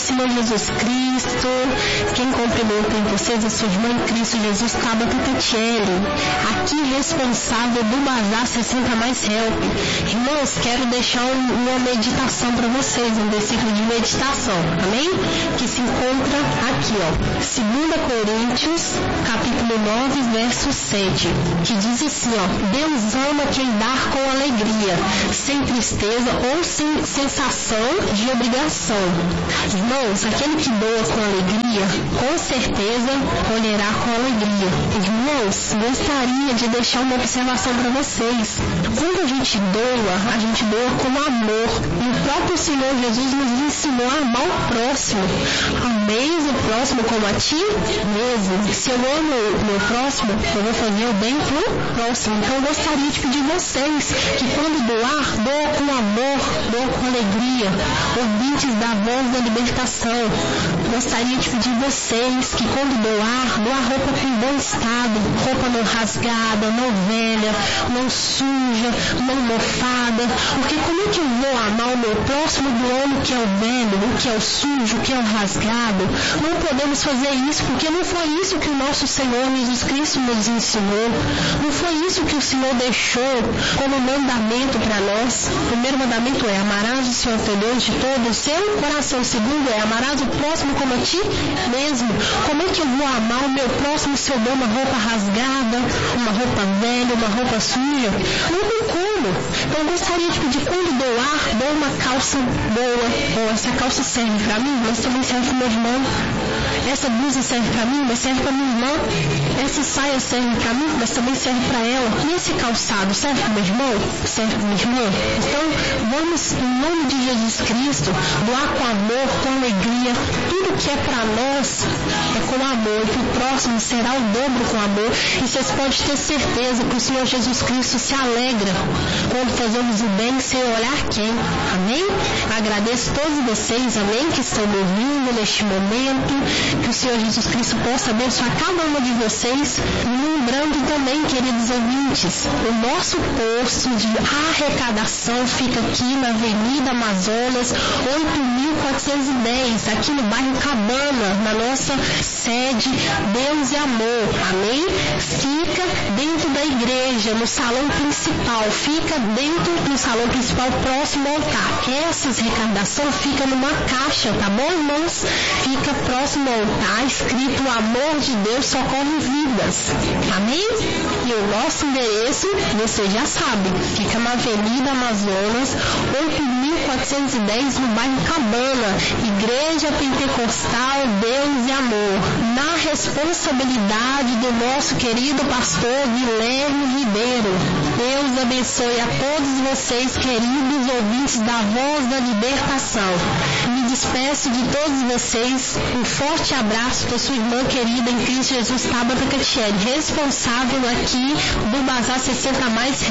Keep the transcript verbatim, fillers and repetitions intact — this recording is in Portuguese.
Senhor Jesus Cristo. Quem cumprimenta em vocês é sua irmã em Cristo Jesus, Tabata Catiele, aqui responsável do Bazar sessenta mais Help. Irmãos, quero deixar um, uma meditação para vocês, um versículo de meditação, amém? Que se encontra aqui, ó, dois Coríntios, capítulo nove, verso sete, que diz assim, ó: Deus ama quem dá com alegria, sem tristeza ou sem sensação de obrigação. Irmãos, aquele que doa com alegria, com certeza colherá com alegria. Irmãos, gostaria de deixar uma observação para vocês. Quando a gente doa, a gente doa com amor. E o próprio Senhor Jesus nos ensinou a amar o próximo. Ameis o próximo como a ti mesmo. Se eu amo o meu próximo, eu vou fazer o bem pro próximo. Então eu gostaria de pedir vocês que quando doar, doa com amor, doa com alegria. Ouvintes da voz da libertação, gostaria de pedir vocês que quando doar, doar roupa com bom estado, roupa não rasgada, não velha, não suja, não mofada, porque como é que eu vou amar o meu próximo doando o que é o velho, o que é o sujo, o que é o rasgado? Não podemos fazer isso, porque não foi isso que o nosso Senhor Jesus Cristo nos ensinou, não foi isso que o Senhor deixou como mandamento para nós. O primeiro mandamento é: amarás o Senhor teu Deus de todo o seu coração. O segundo é: amarás o próximo como a ti mesmo. Como é que eu vou amar o meu próximo se eu dou uma roupa rasgada, uma roupa velha, uma roupa suja? Não tem como. Então eu gostaria de pedir, quando doar, dou uma calça boa. Ou essa calça serve para mim, mas também serve para o meu irmão. Essa blusa serve para mim, mas serve para minha irmã. Essa saia serve para mim, mas também serve para ela. E esse calçado serve para o meu irmão? Serve para minha irmã? Então vamos, em nome de Jesus Cristo, doar com amor, com alegria. Tudo que é para nós é com amor, e para o próximo será o dobro com amor. E vocês podem ter certeza que o Senhor Jesus Cristo se alegra quando fazemos o bem sem olhar quem. Amém? Agradeço a todos vocês, amém, que estão me ouvindo neste momento. Que o Senhor Jesus Cristo possa abençoar cada uma de vocês. E lembrando também, queridos ouvintes, o nosso posto de arrecadação fica aqui na Avenida Amazonas oito mil quatrocentos e dez, aqui no bairro Cabana, na nossa sede Deus e Amor, amém? Fica dentro da igreja, no salão principal, fica dentro do salão principal, próximo ao altar. Essas arrecadação fica numa caixa, tá bom, irmãos? Fica próximo ao altar, escrito: o amor de Deus socorre vidas, amém? E o nosso endereço, você já sabe, fica na Avenida Amazonas, oito mil quatrocentos e dez, no bairro Cabana, Igreja Pentecostal Deus e Amor, na responsabilidade do nosso querido pastor Guilherme Ribeiro. Deus abençoe a todos vocês, queridos ouvintes da Voz da Libertação. Me despeço de todos vocês, um forte abraço da sua irmã querida em Cristo Jesus, Tabata Catiele, responsável aqui do Bazar sessenta mais